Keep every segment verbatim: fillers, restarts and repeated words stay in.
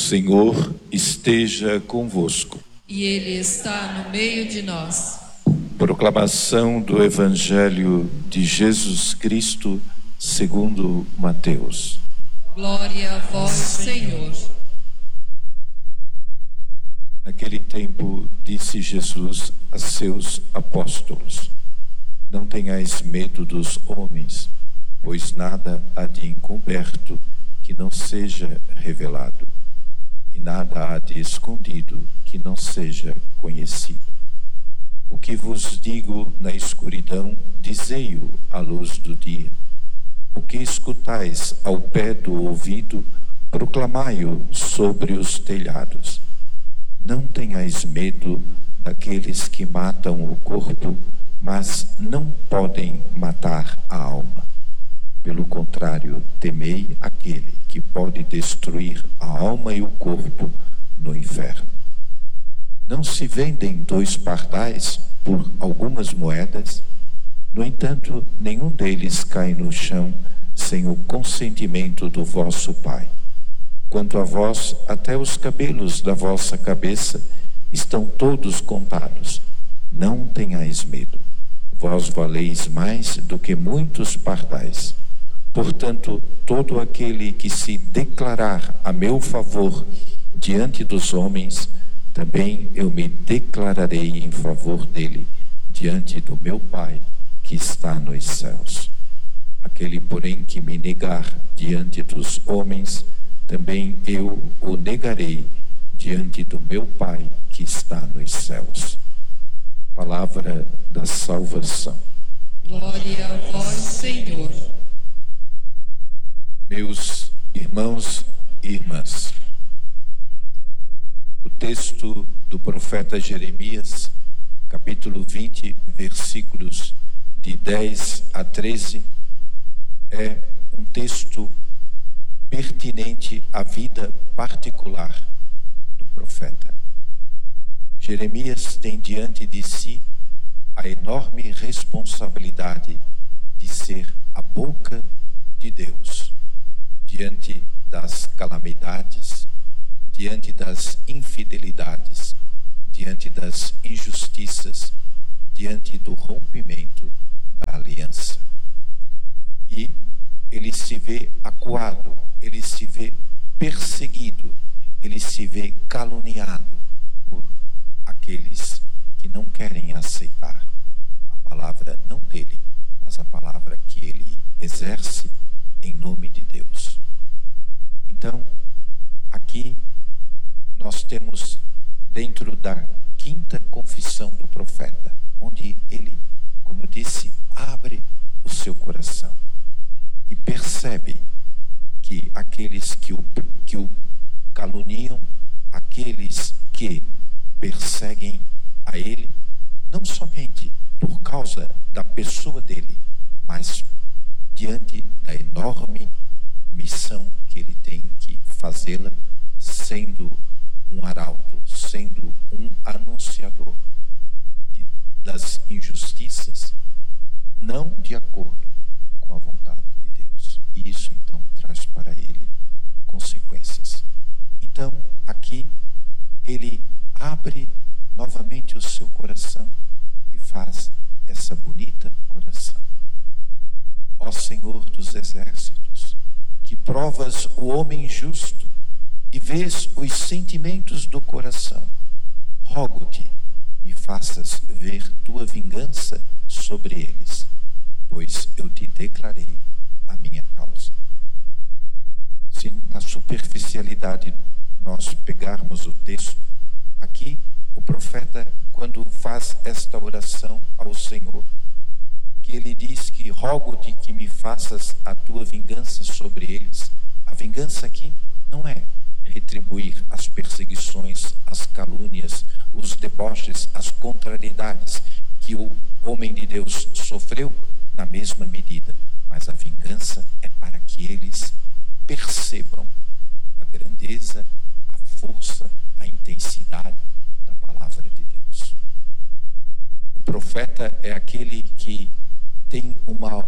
Senhor esteja convosco. E Ele está no meio de nós. Proclamação do Evangelho de Jesus Cristo segundo Mateus. Glória a vós, Senhor. Naquele tempo disse Jesus a seus apóstolos: Não tenhais medo dos homens, pois nada há de encoberto que não seja revelado, e nada há de escondido que não seja conhecido. O que vos digo na escuridão, dizei-o à luz do dia. O que escutais ao pé do ouvido, proclamai-o sobre os telhados. Não tenhais medo daqueles que matam o corpo, mas não podem matar a alma. Pelo contrário, temei aquele que pode destruir a alma e o corpo no inferno. Não se vendem dois pardais por algumas moedas? No entanto, nenhum deles cai no chão sem o consentimento do vosso Pai. Quanto a vós, até os cabelos da vossa cabeça estão todos contados. Não tenhais medo. Vós valeis mais do que muitos pardais. Portanto, todo aquele que se declarar a meu favor diante dos homens, também eu me declararei em favor dele diante do meu Pai que está nos céus. Aquele, porém, que me negar diante dos homens, também eu o negarei diante do meu Pai que está nos céus. Palavra da salvação. Glória a vós, Senhor. Meus irmãos e irmãs, o texto do profeta Jeremias, capítulo vinte, versículos de dez a treze, é um texto pertinente à vida particular do profeta. Jeremias tem diante de si a enorme responsabilidade de ser a boca de Deus diante das calamidades, diante das infidelidades, diante das injustiças, diante do rompimento da aliança. E ele se vê acuado, ele se vê perseguido, ele se vê caluniado por aqueles que não querem aceitar a palavra não dele, mas a palavra que ele exerce em nome de Deus. Então, aqui nós temos dentro da quinta confissão do profeta, onde ele, como eu disse, abre o seu coração e percebe que aqueles que o, que o caluniam, aqueles que perseguem a ele, não somente por causa da pessoa dele, mas diante da enorme missão que ele tem que fazê-la, sendo um arauto, sendo um anunciador de, das injustiças, não de acordo com a vontade de Deus. E isso então traz para ele consequências. Então, aqui, ele abre novamente o seu coração e faz essa bonita oração. Ó Senhor dos exércitos, que provas o homem justo e vês os sentimentos do coração, rogo-te, me faças ver tua vingança sobre eles, pois eu te declarei a minha causa. Se na superficialidade nós pegarmos o texto, aqui o profeta, quando faz esta oração ao Senhor, que ele diz que rogo-te que me faças a tua vingança sobre eles. A vingança aqui não é retribuir as perseguições, as calúnias, os deboches, as contrariedades que o homem de Deus sofreu na mesma medida, mas a vingança é para que eles percebam a grandeza, a força, a intensidade da palavra de Deus. O profeta é aquele que tem uma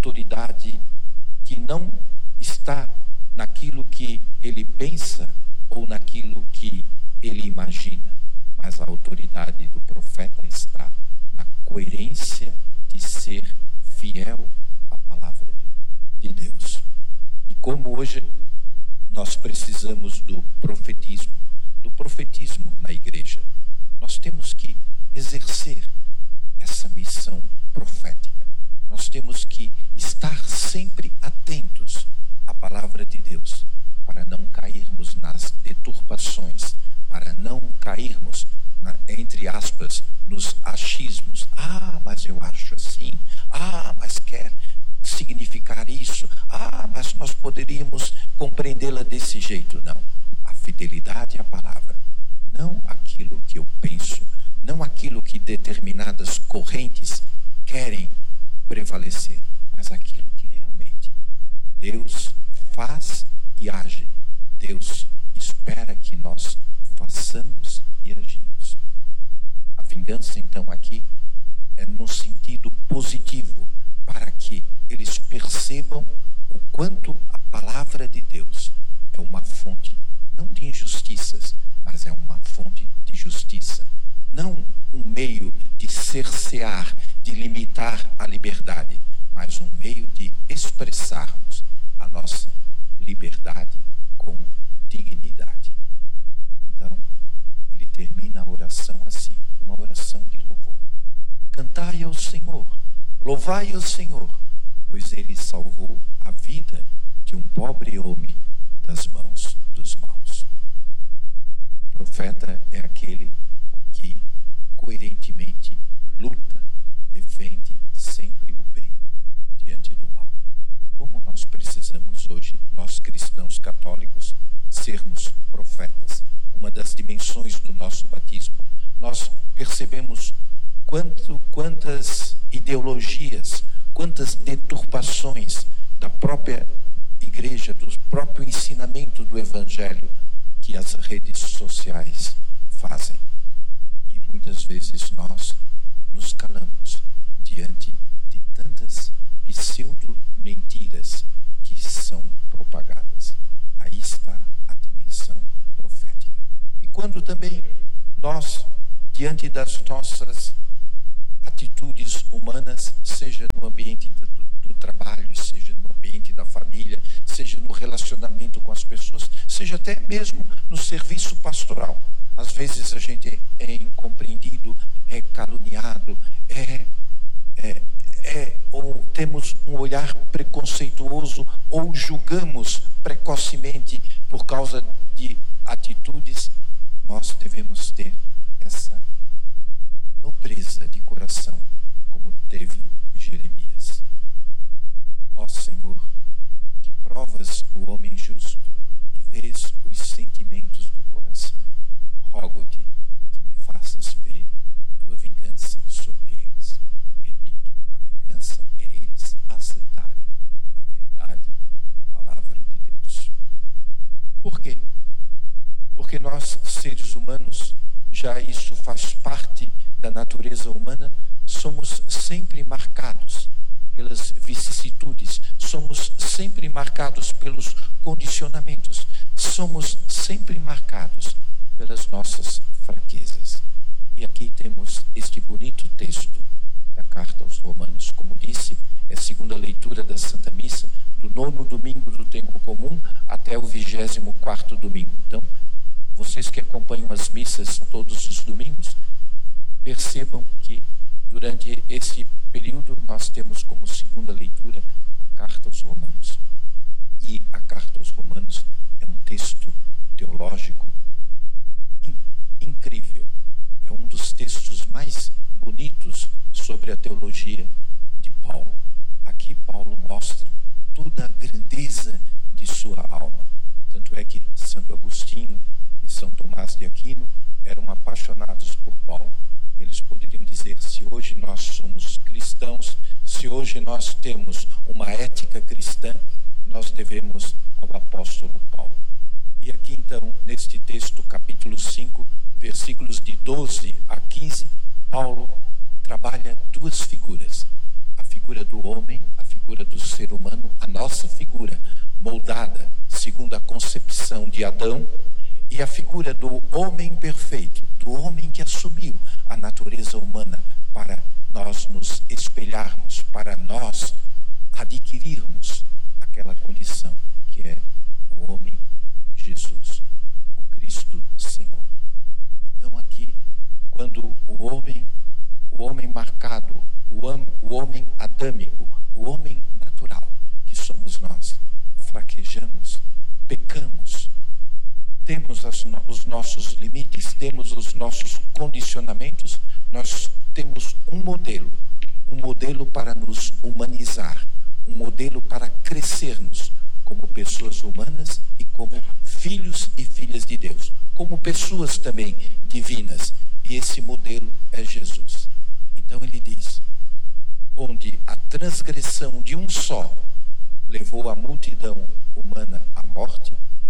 autoridade que não está naquilo que ele pensa ou naquilo que ele imagina, mas a autoridade do profeta está na coerência de ser fiel à palavra de Deus. E como hoje nós precisamos do profetismo, do profetismo na igreja, nós temos que exercer essa missão profética. Nós temos que estar sempre atentos à palavra de Deus, para não cairmos nas deturpações, para não cairmos, na, entre aspas, nos achismos. Ah, mas eu acho assim. Ah, mas quer significar isso. Ah, mas nós poderíamos compreendê-la desse jeito. Não. A fidelidade à palavra. Não aquilo que eu penso, não aquilo que determinadas correntes querem prevalecer, mas aquilo que realmente Deus faz e age. Deus espera que nós façamos e agimos. A vingança, então, aqui é no sentido positivo, para que eles percebam o quanto a palavra de Deus é uma fonte, não de injustiças, mas é uma fonte de justiça. Não um meio de cercear, de limitar a liberdade, mas um meio de expressarmos a nossa liberdade com dignidade. Então, ele termina a oração assim, uma oração de louvor. Cantai ao Senhor, louvai ao Senhor, pois ele salvou a vida de um pobre homem das mãos dos maus. O profeta é aquele que coerentemente luta, defende sempre o bem diante do mal. Como nós precisamos hoje, nós cristãos católicos, sermos profetas. Uma das dimensões do nosso batismo, nós percebemos quanto, quantas ideologias, quantas deturpações da própria igreja, do próprio ensinamento do evangelho que as redes sociais fazem. E muitas vezes nós nos calamos diante de tantas pseudo-mentiras que são propagadas. Aí está a dimensão profética. E quando também nós, diante das nossas atitudes humanas, seja no ambiente do, do trabalho, seja no ambiente da família, seja no relacionamento com as pessoas, seja até mesmo no serviço pastoral, às vezes a gente é incompreendido, é caluniado, é, é, é, ou temos um olhar preconceituoso, ou julgamos precocemente por causa de atitudes. Nós devemos ter essa nobreza de coração, como teve Jeremias. Ó Senhor, que provas o homem justo e vês os sentimentos do coração, rogo-te que me faças ver tua vingança sobre eles. Repito, a vingança é eles aceitarem a verdade da palavra de Deus. Por quê? Porque nós, seres humanos, já isso faz parte da natureza humana, somos sempre marcados pelas vicissitudes, somos sempre marcados pelos condicionamentos, somos sempre marcados pelas nossas fraquezas. E aqui temos este bonito texto da carta aos Romanos. Como disse, é a segunda leitura da Santa Missa, do nono domingo do tempo comum até o vigésimo quarto domingo. Então, vocês que acompanham as missas todos os domingos, percebam que durante esse período nós temos como segunda leitura a carta aos Romanos. E a carta aos Romanos é um texto teológico incrível. É um dos textos mais bonitos sobre a teologia de Paulo. Aqui Paulo mostra toda a grandeza de sua alma. Tanto é que Santo Agostinho e São Tomás de Aquino eram apaixonados por Paulo. Eles poderiam dizer, se hoje nós somos cristãos, se hoje nós temos uma ética cristã, nós devemos ao apóstolo Paulo. E aqui então, neste texto, capítulo cinco, versículos de doze a quinze, Paulo trabalha duas figuras. A figura do homem, a figura do ser humano, a nossa figura, moldada segundo a concepção de Adão, e a figura do homem perfeito, do homem que assumiu a natureza humana para nós nos espelharmos, para nós adquirirmos aquela condição que é o homem Jesus, o Cristo Senhor. Então aqui, quando o homem, o homem marcado, o, hom, o homem adâmico, o homem natural, que somos nós, fraquejamos, pecamos, temos as, os nossos limites, temos os nossos condicionamentos, nós temos um modelo, um modelo para nos humanizar, um modelo para crescermos como pessoas humanas e como filhos e filhas de Deus, como pessoas também divinas. E esse modelo é Jesus. Então ele diz, onde a transgressão de um só levou a multidão humana à morte,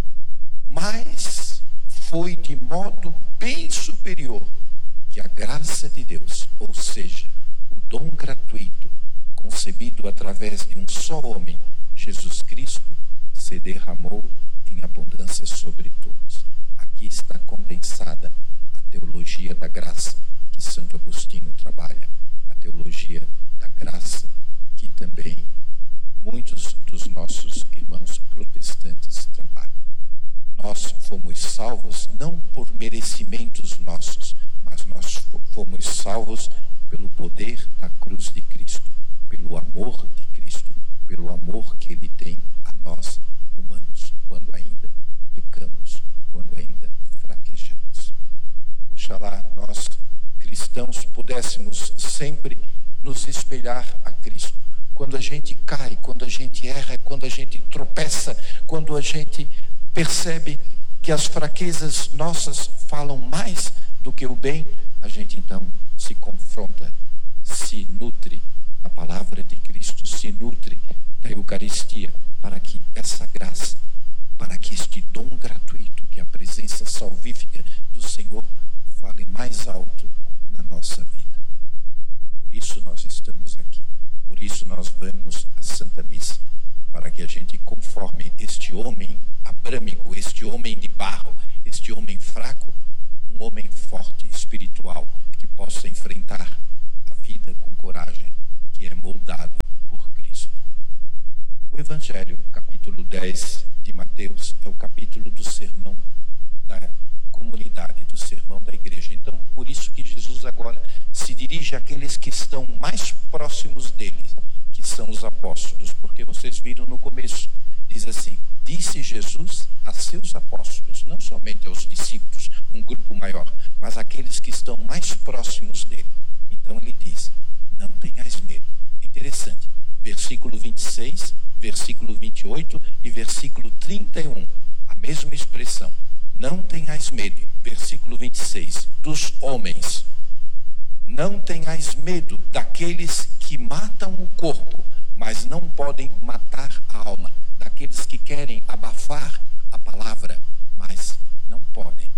mas foi de modo bem superior que a graça de Deus, ou seja, o dom gratuito, concebido através de um só homem, Jesus Cristo, se derramou em abundância sobre todos. Aqui está condensada a teologia da graça que Santo Agostinho trabalha, a teologia da graça que também muitos dos nossos irmãos protestantes trabalham. Nós fomos salvos não por merecimentos nossos, mas nós fomos salvos pelo poder da cruz de Cristo, pelo amor de Cristo, pelo amor que Ele tem a nós humanos, quando ainda pecamos, quando ainda fraquejamos. Oxalá nós, cristãos, pudéssemos sempre nos espelhar a Cristo. Quando a gente cai, quando a gente erra, quando a gente tropeça, quando a gente percebe que as fraquezas nossas falam mais do que o bem, a gente então se confronta, se nutre da palavra de Cristo, se nutre da Eucaristia, para que essa graça, para que este dom gratuito, que é a presença salvífica do Senhor, fale mais alto na nossa vida. Por isso nós estamos aqui, por isso nós vamos à Santa Missa, para que a gente conforme este homem abrâmico, este homem de barro, este homem fraco, um homem forte, espiritual, que possa enfrentar a vida com coragem, que é moldado por Cristo. O Evangelho, capítulo dez de Mateus, é o capítulo do sermão da comunidade, do sermão da igreja. Então, por isso que Jesus agora se dirige àqueles que estão mais próximos dele, que são os apóstolos, porque vocês viram no começo, diz assim, disse Jesus a seus apóstolos, não somente aos discípulos, um grupo maior, mas aqueles que estão mais próximos dele. Então ele diz, não tenhais medo. É interessante, versículo vinte e seis, versículo vinte e oito e versículo trinta e um, a mesma expressão, não tenhais medo, versículo vinte e seis, dos homens, não tenhais medo daqueles que matam o corpo, mas não podem matar a alma, daqueles que querem abafar a palavra, mas não podem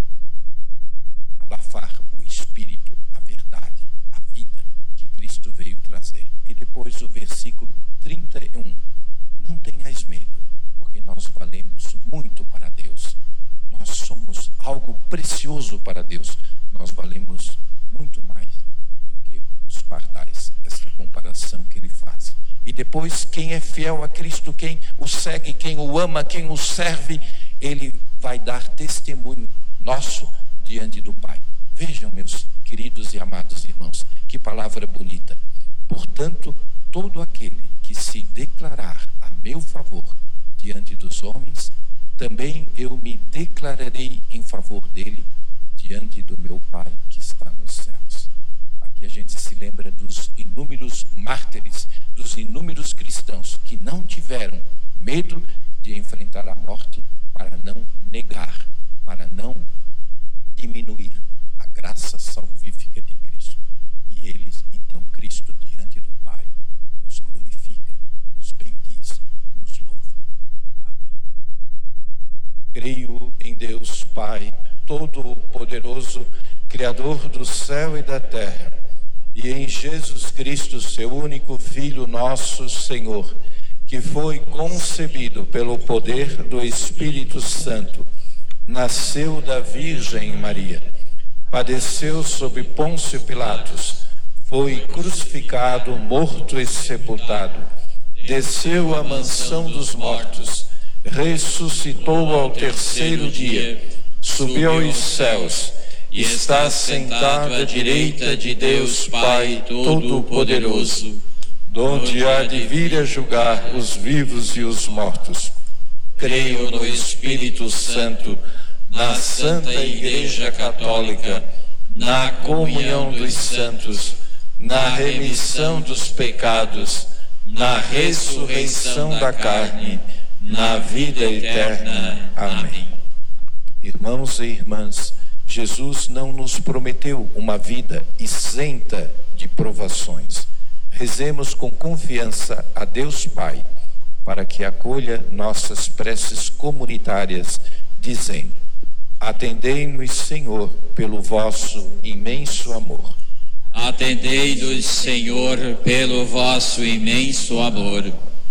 abafar o Espírito, a verdade, a vida que Cristo veio trazer. E depois o versículo trinta e um, não tenhais medo, porque nós valemos muito para Deus, nós somos algo precioso para Deus, nós valemos muito mais do que os pardais, essa comparação que ele faz. E depois, quem é fiel a Cristo, quem o segue, quem o ama, quem o serve, ele vai dar testemunho nosso diante do Pai. Vejam, meus queridos e amados irmãos, que palavra bonita. Portanto, todo aquele que se declarar a meu favor diante dos homens, também eu me declararei em favor dele diante do meu Pai que está nos céus. Aqui a gente se lembra dos inúmeros mártires, dos inúmeros cristãos que não tiveram medo de enfrentar a morte para não negar, para não diminuir a graça salvífica de Cristo. E eles, então, Cristo diante do Pai, nos glorifica, nos bendiz, nos louva. Amém. Creio em Deus Pai, Todo-Poderoso, Criador do céu e da terra, e em Jesus Cristo, seu único Filho, nosso Senhor, que foi concebido pelo poder do Espírito Santo, nasceu da Virgem Maria, padeceu sob Pôncio Pilatos, foi crucificado, morto e sepultado, desceu à mansão dos mortos, ressuscitou ao terceiro dia, subiu aos céus, e está sentado à direita de Deus Pai Todo-Poderoso, donde há de vir a julgar os vivos e os mortos. Creio no Espírito Santo, na Santa Igreja Católica, na comunhão dos santos, na remissão dos pecados, na ressurreição da carne, na vida eterna. Amém. Irmãos e irmãs, Jesus não nos prometeu uma vida isenta de provações. Rezemos com confiança a Deus Pai, para que acolha nossas preces comunitárias, dizendo: atendei-nos, Senhor, pelo vosso imenso amor. Atendei-nos, Senhor, pelo vosso imenso amor.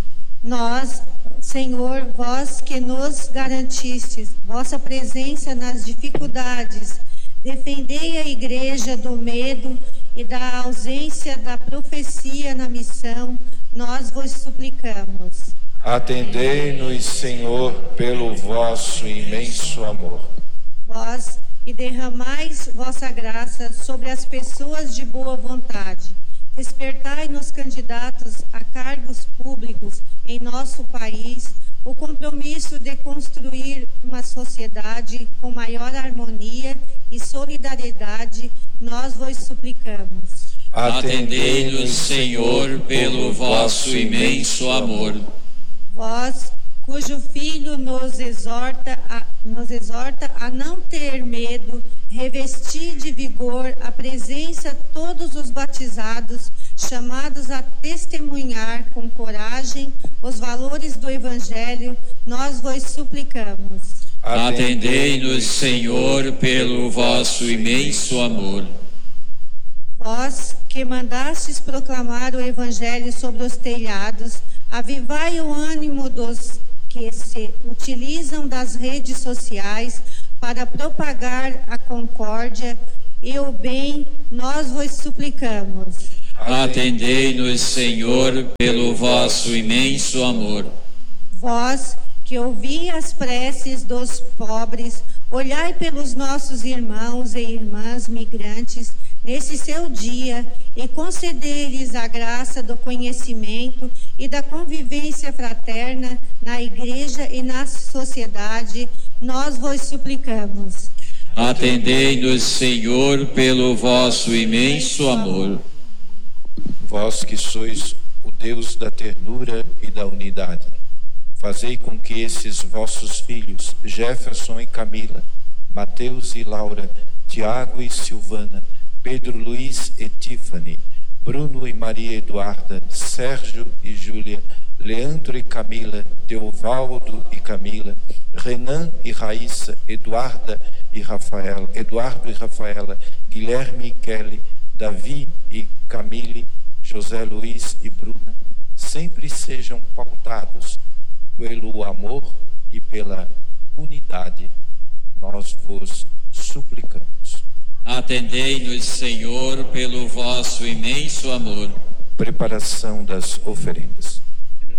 Nós, Senhor, vós que nos garantistes vossa presença nas dificuldades, defendei a Igreja do medo e da ausência da profecia na missão, nós vos suplicamos. Atendei-nos, Senhor, pelo vosso imenso amor. Vós que derramais vossa graça sobre as pessoas de boa vontade, despertai nos candidatos a cargos públicos em nosso país o compromisso de construir uma sociedade com maior harmonia e solidariedade, nós vos suplicamos. Atendei-nos, Senhor, pelo vosso imenso amor. Vós, cujo Filho nos exorta a, nos exorta a não ter medo, revestir de vigor a presença todos os batizados, chamados a testemunhar com coragem os valores do Evangelho, nós vos suplicamos. Atendei-nos, Senhor, pelo vosso imenso amor. Vós, que mandastes proclamar o Evangelho sobre os telhados, avivai o ânimo dos que se utilizam das redes sociais para propagar a concórdia e o bem, nós vos suplicamos. Atendei-nos, Senhor, pelo vosso imenso amor. Vós, que ouvi as preces dos pobres, olhai pelos nossos irmãos e irmãs migrantes nesse seu dia e concedei-lhes a graça do conhecimento e da convivência fraterna na Igreja e na sociedade, nós vos suplicamos. Atendei-nos, Senhor, pelo vosso imenso amor. Vós que sois o Deus da ternura e da unidade, fazei com que esses vossos filhos, Jefferson e Camila, Mateus e Laura, Tiago e Silvana, Pedro Luiz e Tiffany, Bruno e Maria Eduarda, Sérgio e Júlia, Leandro e Camila, Teovaldo e Camila, Renan e Raíssa, Eduarda e Rafaela, Eduardo e Rafaela, Guilherme e Kelly, Davi e Camille, José Luiz e Bruna, sempre sejam pautados pelo amor e pela unidade, nós vos suplicamos. Atendei-nos, Senhor, pelo vosso imenso amor. Preparação das oferendas.